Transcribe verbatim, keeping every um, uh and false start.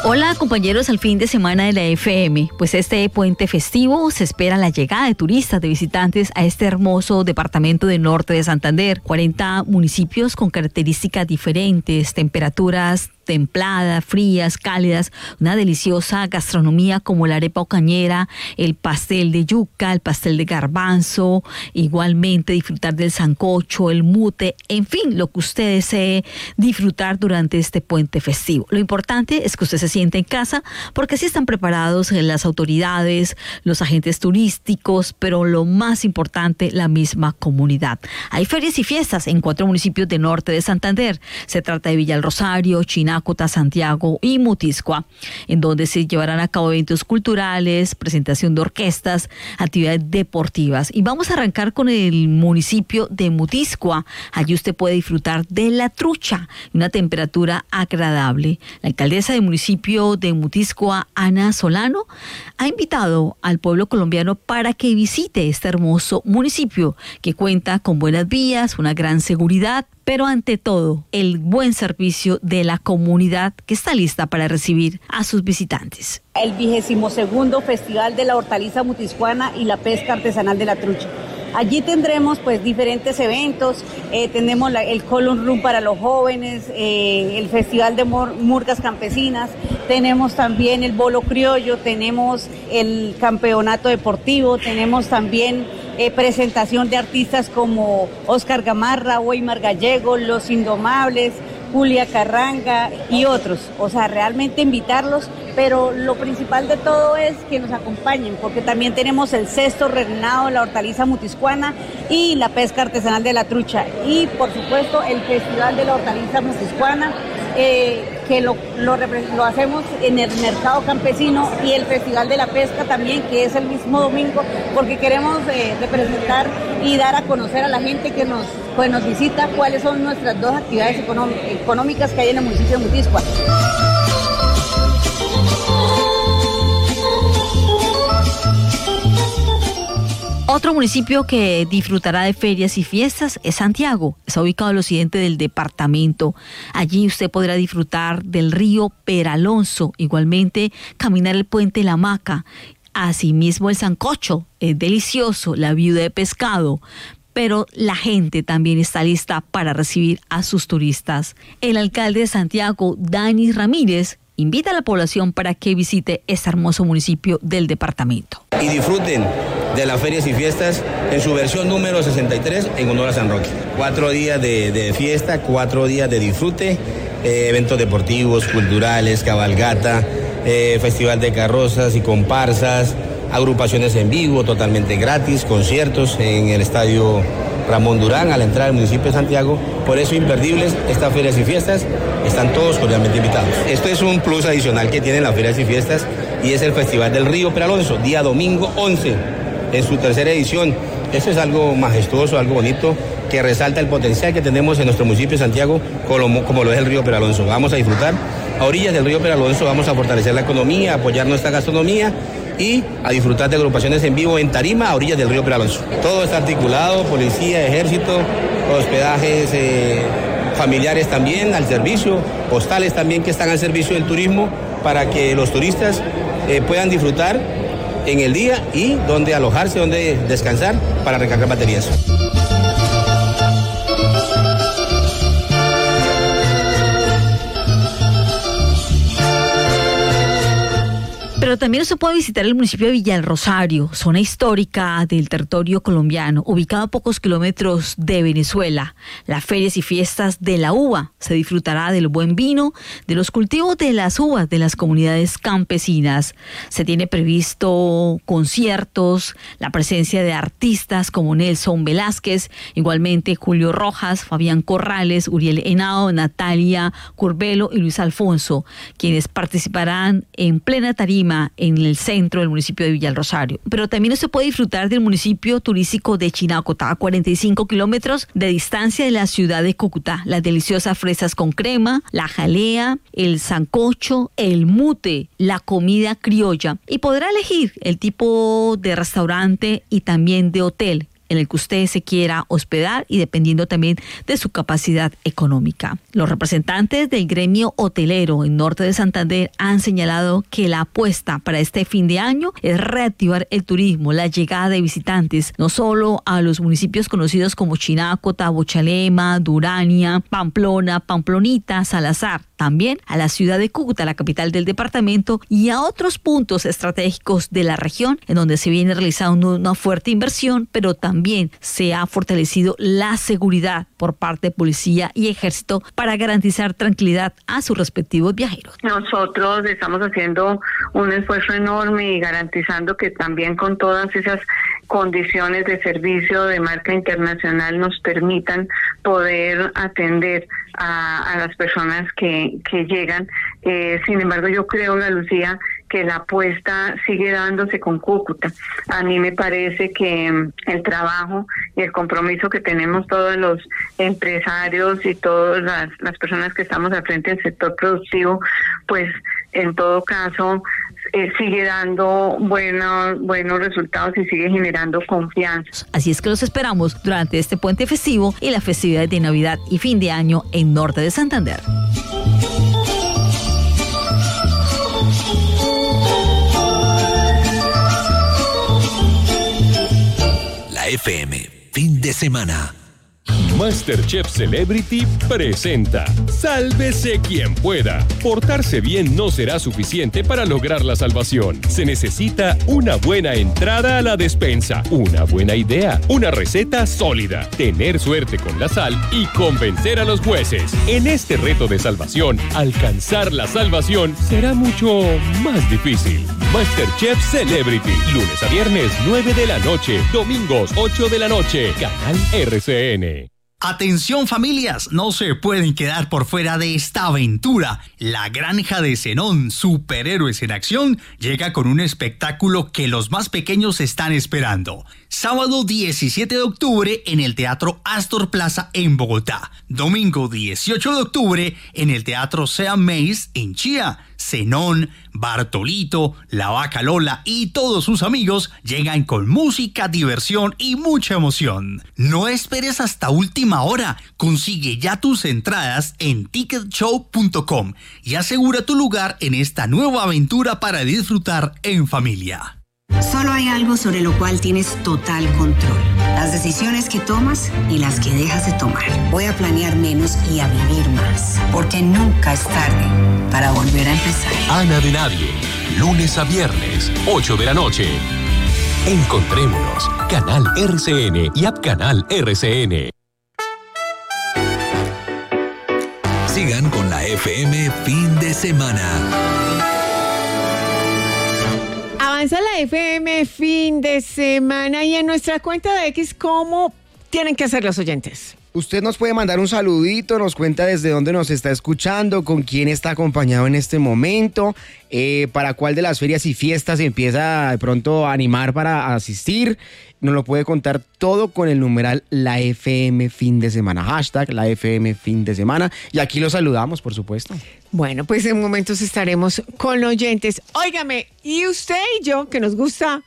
Hola compañeros, al fin de semana de la F M. Pues este puente festivo se espera la llegada de turistas, de visitantes a este hermoso departamento del norte de Santander. cuarenta municipios con características diferentes, temperaturas templadas, frías, cálidas, una deliciosa gastronomía como la arepa ocañera, el pastel de yuca, el pastel de garbanzo, igualmente disfrutar del sancocho, el mute, en fin, lo que usted desee disfrutar durante este puente festivo. Lo importante es que usted se sienta en casa porque así están preparados las autoridades, los agentes turísticos, pero lo más importante, la misma comunidad. Hay ferias y fiestas en cuatro municipios del norte de Santander. Se trata de Villa El Rosario, Chinácota, Santiago y Mutiscua, en donde se llevarán a cabo eventos culturales, presentación de orquestas, actividades deportivas. Y vamos a arrancar con el municipio de Mutiscua. Allí usted puede disfrutar de la trucha, una temperatura agradable. La alcaldesa del municipio de Mutiscua, Ana Solano, ha invitado al pueblo colombiano para que visite este hermoso municipio que cuenta con buenas vías, una gran seguridad, pero ante todo, el buen servicio de la comunidad que está lista para recibir a sus visitantes. El vigésimo segundo Festival de la Hortaliza Mutiscuana y la Pesca Artesanal de la Trucha. Allí tendremos pues diferentes eventos, eh, tenemos la, el Column Room para los jóvenes, eh, el Festival de Mur- Murgas Campesinas, tenemos también el Bolo Criollo, tenemos el Campeonato Deportivo, tenemos también eh, presentación de artistas como Oscar Gamarra, Weimar Gallego, Los Indomables, Julia Carranga y otros. O sea, realmente invitarlos, pero lo principal de todo es que nos acompañen, porque también tenemos el sexto reinado de la hortaliza mutiscuana y la pesca artesanal de la trucha. Y, por supuesto, el Festival de la Hortaliza Mutiscuana, eh, que lo, lo, lo hacemos en el mercado campesino, y el Festival de la Pesca también, que es el mismo domingo, porque queremos eh, representar y dar a conocer a la gente que nos, pues, nos visita cuáles son nuestras dos actividades económicas que hay en el municipio de Mutiscua. Otro municipio que disfrutará de ferias y fiestas es Santiago. Está ubicado al occidente del departamento. Allí usted podrá disfrutar del río Peralonso, igualmente caminar el puente La Hamaca, asimismo el sancocho, es delicioso, la viuda de pescado. Pero la gente también está lista para recibir a sus turistas. El alcalde de Santiago, Dani Ramírez, invita a la población para que visite este hermoso municipio del departamento. Y disfruten de las ferias y fiestas en su versión número sesenta y tres en honor a San Roque. Cuatro días de, de fiesta, cuatro días de disfrute, eh, eventos deportivos, culturales, cabalgata, eh, festival de carrozas y comparsas, agrupaciones en vivo totalmente gratis, conciertos en el estadio Ramón Durán a la entrada del municipio de Santiago. Por eso imperdibles estas ferias y fiestas, están todos cordialmente invitados. Esto es un plus adicional que tienen las ferias y fiestas, y es el Festival del Río Peralonso, día domingo once, en su tercera edición. Esto es algo majestuoso, algo bonito, que resalta el potencial que tenemos en nuestro municipio de Santiago, como, como lo es el Río Peralonso. Vamos a disfrutar a orillas del Río Peralonso, vamos a fortalecer la economía, apoyar nuestra gastronomía y a disfrutar de agrupaciones en vivo en tarima a orillas del Río Peralonso. Todo está articulado, policía, ejército, hospedajes eh, familiares también al servicio, hostales también que están al servicio del turismo, para que los turistas eh, puedan disfrutar en el día y donde alojarse, donde descansar para recargar baterías. Pero también se puede visitar el municipio de Villa El Rosario, zona histórica del territorio colombiano, ubicado a pocos kilómetros de Venezuela. Las ferias y fiestas de la uva, se disfrutará del buen vino, de los cultivos de las uvas de las comunidades campesinas. Se tiene previsto conciertos, la presencia de artistas como Nelson Velázquez, igualmente Julio Rojas, Fabián Corrales, Uriel Henao, Natalia Curbelo y Luis Alfonso, quienes participarán en plena tarima en el centro del municipio de Villa El Rosario. Pero también se puede disfrutar del municipio turístico de Chinácota, a cuarenta y cinco kilómetros de distancia de la ciudad de Cúcuta. Las deliciosas fresas con crema, la jalea, el sancocho, el mute, la comida criolla. Y podrá elegir el tipo de restaurante y también de hotel en el que usted se quiera hospedar y dependiendo también de su capacidad económica. Los representantes del gremio hotelero en Norte de Santander han señalado que la apuesta para este fin de año es reactivar el turismo, la llegada de visitantes, no solo a los municipios conocidos como Chinácota, Bochalema, Durania, Pamplona, Pamplonita, Salazar, también a la ciudad de Cúcuta, la capital del departamento, y a otros puntos estratégicos de la región, en donde se viene realizando una fuerte inversión, pero también se ha fortalecido la seguridad por parte de policía y ejército para garantizar tranquilidad a sus respectivos viajeros. Nosotros estamos haciendo un esfuerzo enorme y garantizando que también con todas esas condiciones de servicio de marca internacional nos permitan poder atender a, a las personas que, que llegan. Eh, sin embargo, yo creo, Ana Lucía, que la apuesta sigue dándose con Cúcuta. A mí me parece que el trabajo y el compromiso que tenemos todos los empresarios y todas las, las personas que estamos al frente del sector productivo, pues en todo caso eh, sigue dando buenos, buenos resultados y sigue generando confianza. Así es que los esperamos durante este puente festivo y la festividad de Navidad y fin de año en Norte de Santander. F M, fin de semana. MasterChef Celebrity presenta Sálvese quien pueda. Portarse bien no será suficiente para lograr la salvación. Se necesita una buena entrada a la despensa, una buena idea, una receta sólida, tener suerte con la sal y convencer a los jueces. En este reto de salvación, alcanzar la salvación será mucho más difícil. MasterChef Celebrity, lunes a viernes nueve de la noche, domingos ocho de la noche, Canal R C N. Atención familias, no se pueden quedar por fuera de esta aventura. La Granja de Zenón, superhéroes en acción, llega con un espectáculo que los más pequeños están esperando. Sábado diecisiete de octubre en el Teatro Astor Plaza en Bogotá. Domingo dieciocho de octubre en el Teatro Sea Mays en Chía. Zenón, Bartolito, La Vaca Lola y todos sus amigos llegan con música, diversión y mucha emoción. No esperes hasta última hora. Consigue ya tus entradas en ticket show punto com y asegura tu lugar en esta nueva aventura para disfrutar en familia. Solo hay algo sobre lo cual tienes total control. Las decisiones que tomas y las que dejas de tomar. Voy a planear menos y a vivir más. Porque nunca es tarde para volver a empezar. Ana de Nadie, lunes a viernes, ocho de la noche. Encontrémonos, Canal R C N y App Canal R C N. Sigan con la F M fin de semana. Avanza la F M fin de semana y en nuestra cuenta de X, ¿cómo tienen que hacer los oyentes? Usted nos puede mandar un saludito, nos cuenta desde dónde nos está escuchando, con quién está acompañado en este momento, eh, para cuál de las ferias y fiestas empieza de pronto a animar para asistir. Nos lo puede contar todo con el numeral La F M fin de semana, hashtag La F M fin de semana. Y aquí lo saludamos, por supuesto. Bueno, pues en momentos estaremos con oyentes. Óigame, y usted y yo, que nos gusta